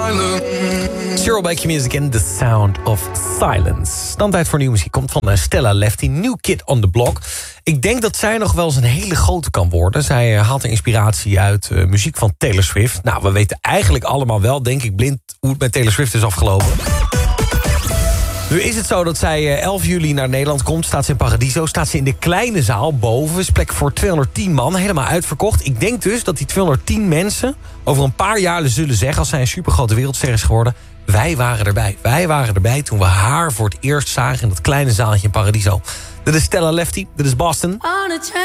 Cheryl Baker Music in The Sound of Silence. Dan tijd voor nieuwe muziek komt van Stella Lefty, New Kid on the Block. Ik denk dat zij nog wel eens een hele grote kan worden. Zij haalt er inspiratie uit muziek van Taylor Swift. Nou, we weten eigenlijk allemaal wel, denk ik blind, hoe het met Taylor Swift is afgelopen. Nu is het zo dat zij 11 juli naar Nederland komt. Staat ze in Paradiso. Staat ze in de kleine zaal boven. Is plek voor 210 man. Helemaal uitverkocht. Ik denk dus dat die 210 mensen over een paar jaar zullen zeggen, als zij een supergrote wereldster is geworden, wij waren erbij. Wij waren erbij toen we haar voor het eerst zagen in dat kleine zaaltje in Paradiso. Dit is Stella Lefty. Dit is Boston.